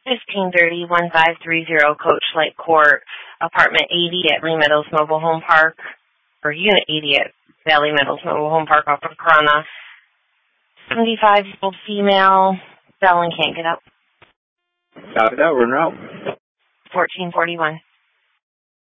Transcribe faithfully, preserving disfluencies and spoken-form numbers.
fifteen thirty, one five three zero Coach Lake Court, apartment eighty at Valley Meadows Mobile Home Park, or unit eighty at Valley Meadows Mobile Home Park off of Corona. seventy-five-year-old female, fell and can't get up. Copy that, we're en route. fourteen forty-one.